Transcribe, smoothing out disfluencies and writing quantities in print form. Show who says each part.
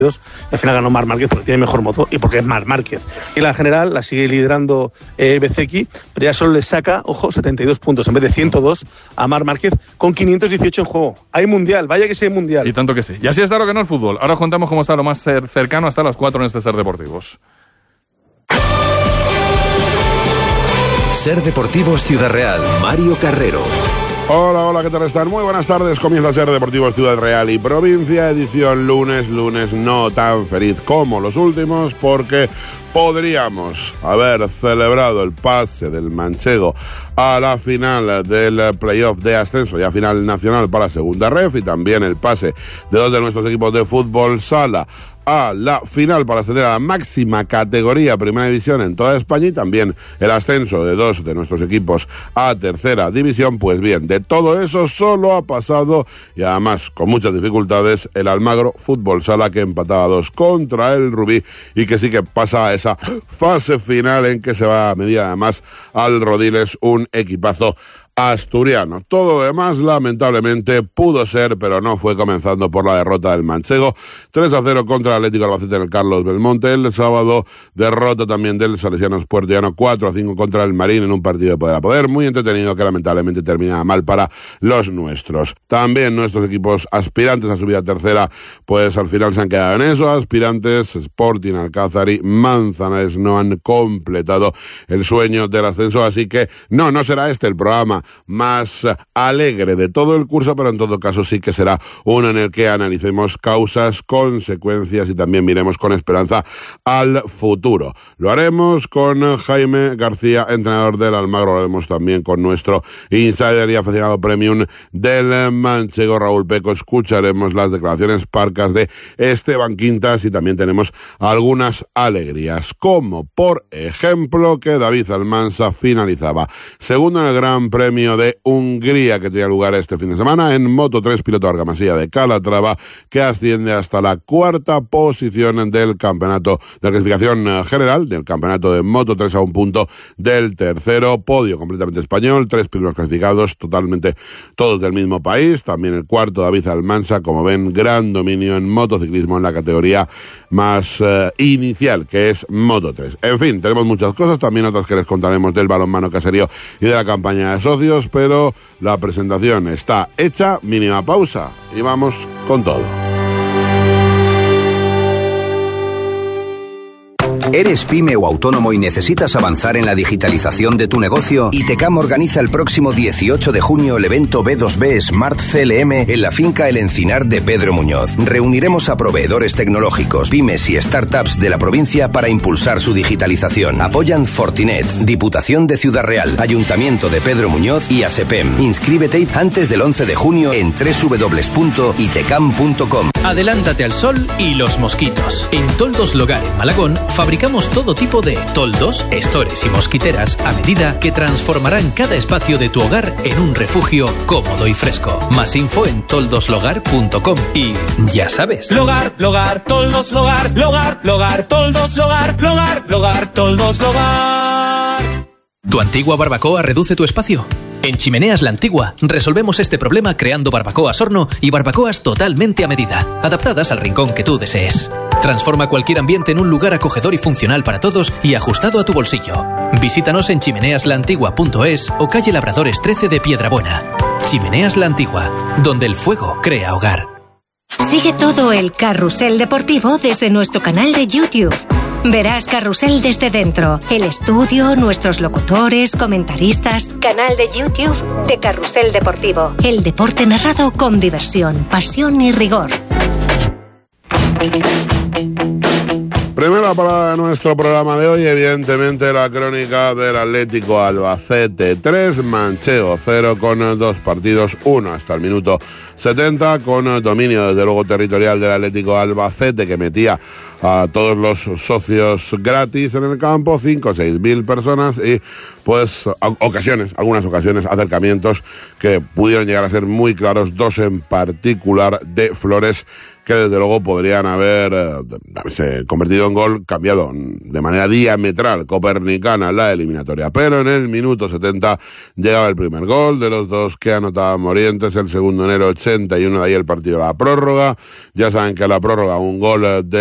Speaker 1: Al final ganó Marc Márquez porque tiene mejor moto y porque es Marc Márquez. Y la general la sigue liderando Bezzecchi, pero ya solo le saca, ojo, 72 puntos en vez de 102 a Marc Márquez con 518 en juego. Hay mundial, vaya que sí hay mundial.
Speaker 2: Y tanto que sí. Y así está lo que no es fútbol. Ahora os contamos cómo está lo más cercano hasta las 4 en este Ser Deportivos.
Speaker 3: Ser Deportivos Ciudad Real, Mario Carrero.
Speaker 4: Hola, ¿qué tal están? Muy buenas tardes, comienza Ser Deportivos Ciudad Real y Provincia, edición lunes no tan feliz como los últimos, porque podríamos haber celebrado el pase del manchego a la final del playoff de ascenso y a final nacional para segunda ref, y también el pase de dos de nuestros equipos de fútbol sala a la final para ascender a la máxima categoría primera división en toda España, y también el ascenso de dos de nuestros equipos a tercera división. Pues bien, de todo eso solo ha pasado, y además con muchas dificultades, el Almagro Fútbol Sala, que empataba 2 contra el Rubí y que sí que pasa a esa fase final en que se va a medir además al Rodiles, un equipazo asturiano. Todo lo demás lamentablemente pudo ser, pero no fue, comenzando por la derrota del manchego 3-0 contra el Atlético Albacete en el Carlos Belmonte. El sábado, derrota también del Salesianos Puertollano 4-5 contra el Marín en un partido de poder a poder muy entretenido, que lamentablemente terminaba mal para los nuestros. También nuestros equipos aspirantes a subir a tercera, pues al final se han quedado en eso. Aspirantes, Sporting, Alcázar y Manzanares no han completado el sueño del ascenso, así que no será este el programa más alegre de todo el curso, pero en todo caso sí que será uno en el que analicemos causas, consecuencias y también miremos con esperanza al futuro. Lo haremos con Jaime García, entrenador del Almagro. Lo haremos también con nuestro insider y aficionado premium del manchego, Raúl Peco. Escucharemos las declaraciones parcas de Esteban Quintas y también tenemos algunas alegrías, como por ejemplo que David Almansa finalizaba segundo en el Gran Premio de Hungría, que tenía lugar este fin de semana en Moto3, piloto Argamasilla de Calatrava, que asciende hasta la cuarta posición del campeonato de clasificación general del campeonato de Moto3, a un punto del tercero. Podio completamente español, 3 primeros clasificados, totalmente todos del mismo país. También el cuarto, David Almansa. Como ven, gran dominio en motociclismo en la categoría más inicial, que es Moto3. En fin, tenemos muchas cosas, también otras que les contaremos del balonmano caserío y de la campaña de socios, pero la presentación está hecha. Mínima pausa y vamos con todo.
Speaker 3: ¿Eres pyme o autónomo y necesitas avanzar en la digitalización de tu negocio? ITECAM organiza el próximo 18 de junio el evento B2B Smart CLM en la finca El Encinar de Pedro Muñoz. Reuniremos a proveedores tecnológicos, pymes y startups de la provincia para impulsar su digitalización. Apoyan Fortinet, Diputación de Ciudad Real, Ayuntamiento de Pedro Muñoz y ASEPEM. Inscríbete antes del 11 de junio en www.itecam.com.
Speaker 5: Adelántate al sol y los mosquitos. En Toldos Logar en Malagón fabricamos todo tipo de toldos, estores y mosquiteras a medida que transformarán cada espacio de tu hogar en un refugio cómodo y fresco. Más info en toldoslogar.com. Y ya sabes.
Speaker 6: Logar, toldos, logar, toldos, logar, toldos, logar.
Speaker 5: ¿Tu antigua barbacoa reduce tu espacio? En Chimeneas La Antigua resolvemos este problema creando barbacoas horno y barbacoas totalmente a medida, adaptadas al rincón que tú desees. Transforma cualquier ambiente en un lugar acogedor y funcional para todos y ajustado a tu bolsillo. Visítanos en chimeneaslaantigua.es o calle Labradores 13 de Piedrabuena. Chimeneas La Antigua, donde el fuego crea hogar.
Speaker 7: Sigue todo el carrusel deportivo desde nuestro canal de YouTube. Verás Carrusel desde dentro, el estudio, nuestros locutores, comentaristas. Canal de YouTube de Carrusel Deportivo. El deporte narrado con diversión, pasión y rigor.
Speaker 4: Primera parada de nuestro programa de hoy, evidentemente la crónica del Atlético Albacete 3, Manchego 0, con 2 partidos, 1 hasta el minuto 70, con dominio desde luego territorial del Atlético Albacete, que metía a todos los socios gratis en el campo, 5 o 6 mil personas, y pues algunas ocasiones, acercamientos que pudieron llegar a ser muy claros, 2 en particular de Flores que desde luego podrían haberse convertido en gol, cambiado de manera diametral, copernicana la eliminatoria. Pero en el minuto 70 llegaba el primer gol de los dos que anotaba Morientes, el segundo en el 81, de ahí el partido a la prórroga. Ya saben que a la prórroga un gol de